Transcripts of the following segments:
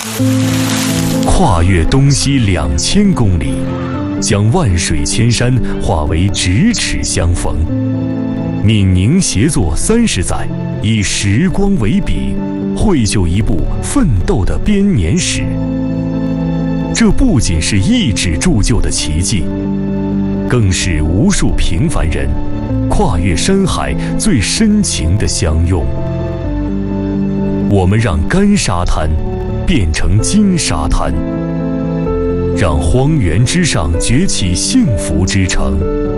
跨越东西2000公里，将万水千山化为咫尺相逢。闽宁协作30载，以时光为笔，绘就一部奋斗的编年史。这不仅是一纸铸就的奇迹，更是无数平凡人跨越山海最深情的相拥。我们让干沙滩变成金沙滩，让荒原之上崛起幸福之城。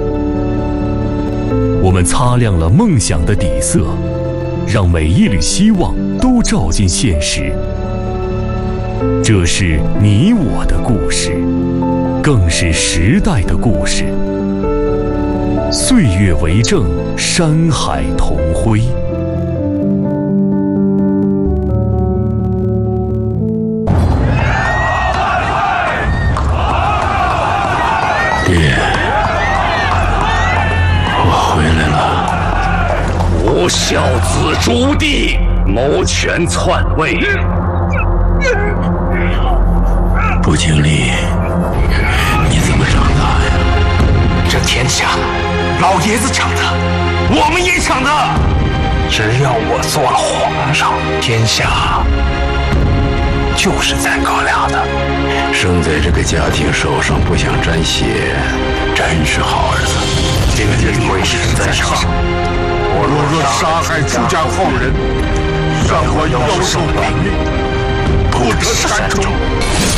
我们擦亮了梦想的底色，让每一缕希望都照进现实。这是你我的故事，更是时代的故事。岁月为证，山海同辉。 爹，我回来了。 吾孝子朱棣谋权篡位， 不经历，你怎么长大呀？ 这天下老爷子抢的，我们也抢的。只要我做了皇上，天下就是咱哥俩的。 生在这个家庭手上不想沾血，真是好儿子。 今日贵神在上，我若杀害朱家后人，让我妖兽秉命，不得善终。